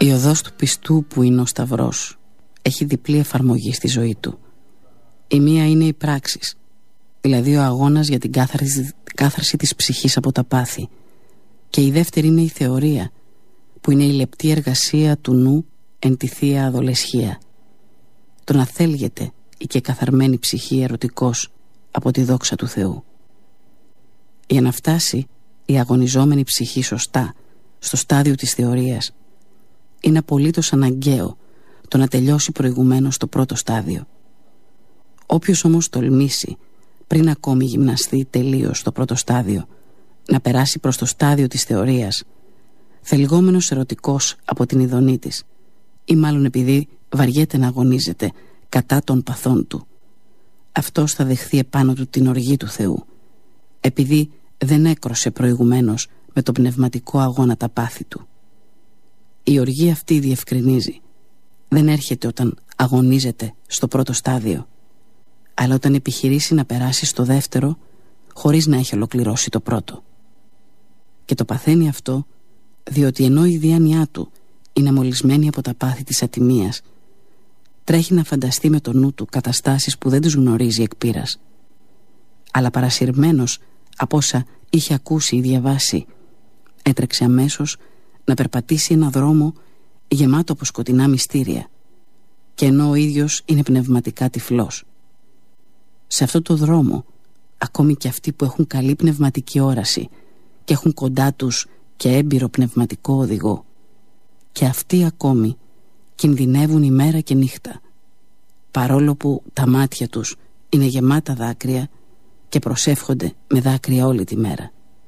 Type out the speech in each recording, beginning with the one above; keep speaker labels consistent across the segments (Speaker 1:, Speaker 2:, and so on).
Speaker 1: Η οδός του πιστού που είναι ο Σταυρός έχει διπλή εφαρμογή στη ζωή του. Η μία είναι οι πράξεις, δηλαδή ο αγώνας για την κάθαρση της ψυχής από τα πάθη, και η δεύτερη είναι η θεωρία, που είναι η λεπτή εργασία του νου εν τη θεία αδολεσχία. Το να θέλγεται η και καθαρμένη ψυχή ερωτικός από τη δόξα του Θεού. Για να φτάσει η αγωνιζόμενη ψυχή σωστά στο στάδιο της θεωρίας, είναι απολύτως αναγκαίο το να τελειώσει προηγουμένως το πρώτο στάδιο. Όποιος όμως τολμήσει, πριν ακόμη γυμναστεί τελείως το πρώτο στάδιο, να περάσει προς το στάδιο της θεωρίας, θελγόμενος ερωτικός από την ειδονή της, ή μάλλον επειδή βαριέται να αγωνίζεται κατά των παθών του, αυτός θα δεχθεί επάνω του την οργή του Θεού, επειδή δεν έκρωσε προηγουμένως με τον πνευματικό αγώνα τα πάθη του. Η οργή αυτή διευκρινίζει. Δεν έρχεται όταν αγωνίζεται στο πρώτο στάδιο, αλλά όταν επιχειρήσει να περάσει στο δεύτερο χωρίς να έχει ολοκληρώσει το πρώτο. Και το παθαίνει αυτό διότι ενώ η διάνοιά του είναι μολυσμένη από τα πάθη της ατιμίας, τρέχει να φανταστεί με το νου του καταστάσεις που δεν τους γνωρίζει εκ πείρας, αλλά παρασυρμένος από όσα είχε ακούσει ή διαβάσει, έτρεξε αμέσως να περπατήσει ένα δρόμο γεμάτο από σκοτεινά μυστήρια, και ενώ ο ίδιος είναι πνευματικά τυφλός. Σε αυτό το δρόμο, ακόμη και αυτοί που έχουν καλή πνευματική όραση και έχουν κοντά τους και έμπειρο πνευματικό οδηγό, και αυτοί ακόμη κινδυνεύουν ημέρα και νύχτα, παρόλο που τα μάτια τους είναι γεμάτα δάκρυα και προσεύχονται με δάκρυα όλη τη μέρα.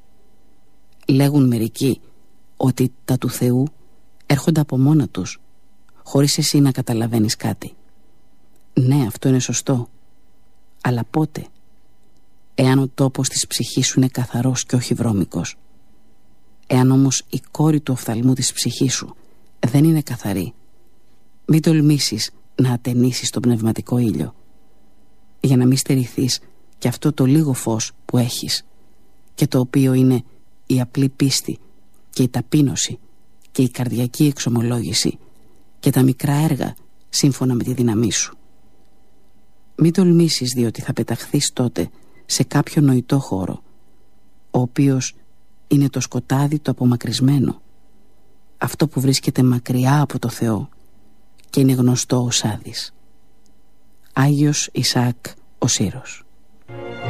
Speaker 1: Λέγουν μερικοί ότι τα του Θεού έρχονται από μόνα τους, χωρίς εσύ να καταλαβαίνεις κάτι. Ναι, αυτό είναι σωστό, αλλά πότε? Εάν ο τόπος της ψυχής σου είναι καθαρός και όχι βρώμικος. Εάν όμως η κόρη του οφθαλμού της ψυχής σου δεν είναι καθαρή, μην τολμήσεις να ατενίσεις τον πνευματικό ήλιο, για να μην στερηθείς και αυτό το λίγο φως που έχεις, και το οποίο είναι η απλή πίστη και η ταπείνωση και η καρδιακή εξομολόγηση και τα μικρά έργα σύμφωνα με τη δύναμή σου. Μην τολμήσεις, διότι θα πεταχθείς τότε σε κάποιο νοητό χώρο, ο οποίος είναι το σκοτάδι το απομακρυσμένο, αυτό που βρίσκεται μακριά από το Θεό και είναι γνωστό ως Άδης. Άγιος Ισαάκ ο Σύρος.